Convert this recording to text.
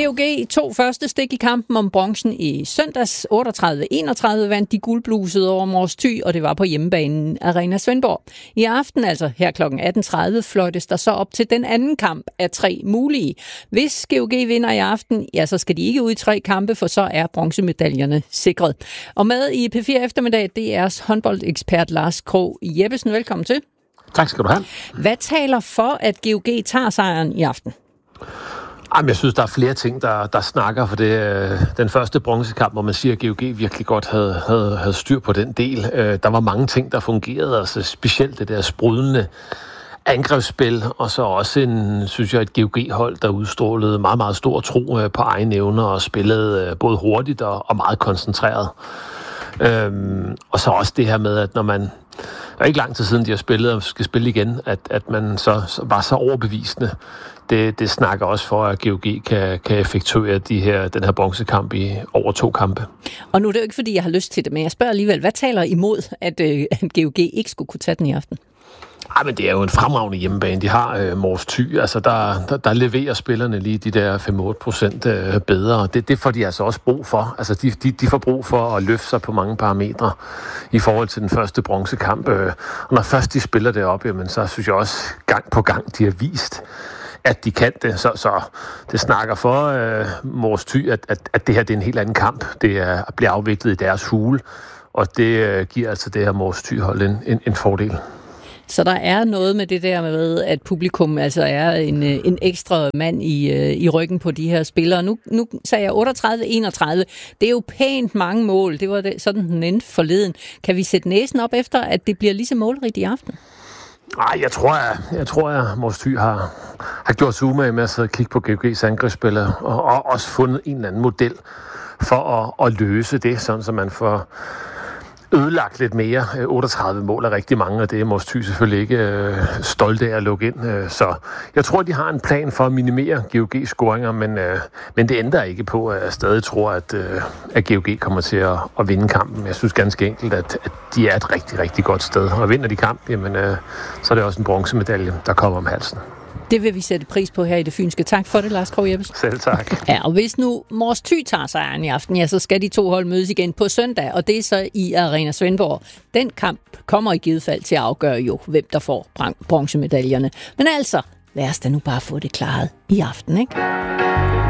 GOG 2 første stik i kampen om bronzen i søndags. 38-31 vandt de guldblusede over Mors Thy, og det var på hjemmebanen Arena Svendborg. I aften, altså her kl. 18.30, fløjtes der så op til den anden kamp af 3 mulige. Hvis GOG vinder i aften, ja, så skal de ikke ud i 3 kampe, for så er bronzemedaljerne sikret. Og med i P4 eftermiddag, DR's håndboldekspert Lars Krogh Jeppesen. Velkommen til. Tak skal du have. Hvad taler for, at GOG tager sejren i aften? Jamen, jeg synes, der er flere ting, der snakker for det. Den første bronzekamp, hvor man siger, at GOG virkelig godt havde styr på den del. Der var mange ting, der fungerede, altså specielt det der sprudlende angrebsspil, og så også synes jeg, et GOG-hold, der udstrålede meget, meget stor tro på egne evner og spillede både hurtigt og meget koncentreret. Og så også det her med, at når man er ikke lang tid siden, de har spillet og skal spille igen, at man så var så overbevisende. Det snakker også for, at GOG kan effektuere den her bronzekamp i over 2 kampe. Og nu er det jo ikke, fordi jeg har lyst til det, men jeg spørger alligevel, hvad taler imod, at GOG ikke skulle kunne tage den i aften? Ej, men det er jo en fremragende hjemmebane. De har Mors Thy, altså der leverer spillerne lige de der 5-8% bedre. Det får de altså også brug for. Altså de får brug for at løfte sig på mange parametre i forhold til den første bronzekamp. Og når først de spiller det op, jamen, så synes jeg også gang på gang, de har vist, at de kan det. Så det snakker for Mors Thy, at det her det er en helt anden kamp. Det bliver afviklet i deres hule, og det giver altså det her Mors Thy-hold en fordel. Så der er noget med det der med, at publikum altså er en ekstra mand i ryggen på de her spillere. Nu sagde jeg 38-31. Det er jo pænt mange mål. Det var sådan, den endte forleden. Kan vi sætte næsen op efter, at det bliver lige så målrigt i aften? Nej, jeg tror, at Mors Thy har gjort sig umage med at sidde og kigge på GOG's angrebsspil og også fundet en eller anden model for at løse det, sådan så man får ødelagt lidt mere. 38 mål er rigtig mange, og det er Mors Thy selvfølgelig ikke stolte af at lukke ind. Så jeg tror, de har en plan for at minimere GOG's scoringer, men det ændrer ikke på, at jeg stadig tror, at GOG kommer til at vinde kampen. Jeg synes ganske enkelt, at de er et rigtig, rigtig godt sted. Og vinder de kamp, jamen, så er det også en bronzemedalje, der kommer om halsen. Det vil vi sætte pris på her i Det Fynske. Tak for det, Lars Krogh Jeppesen. Selv tak. Ja, og hvis nu Mors Thy tager sejren i aften, ja, så skal de 2 hold mødes igen på søndag, og det er så i Arena Svendborg. Den kamp kommer i givet fald til at afgøre jo, hvem der får bronzemedaljerne. Men altså, lad os da nu bare få det klaret i aften, ikke?